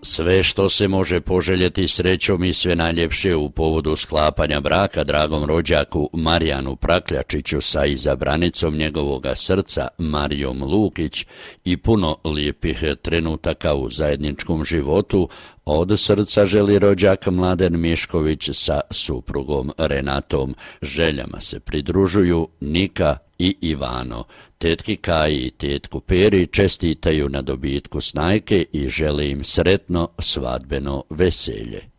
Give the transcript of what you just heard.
Sve što se može poželjeti srećom i sve najljepše u povodu sklapanja braka dragom rođaku Marijanu Prakljačiću sa izabranicom njegovoga srca Marijom Lukić i puno lijepih trenutaka u zajedničkom životu, od srca želi rođak Mladen Mišković sa suprugom Renatom. Željama se pridružuju Nika i Ivano. Tetki Kaji i tetku Peri čestitaju na dobitku snajke i žele im sretno svadbeno veselje.